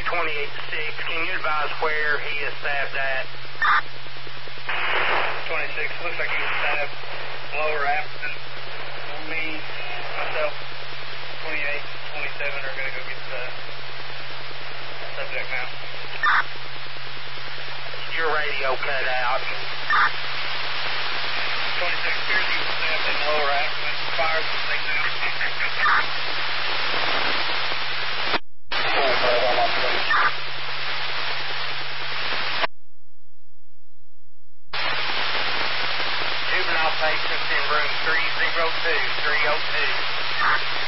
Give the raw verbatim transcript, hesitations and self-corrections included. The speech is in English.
twenty-eight to six. Can you advise where he is stabbed at? twenty-six, looks like he was stabbed lower abdomen. Me, myself, twenty-eight, twenty-seven are going to go get the subject now. Your radio cut out. twenty-six, appears he was stabbed in the lower abdomen. Fires the thing now.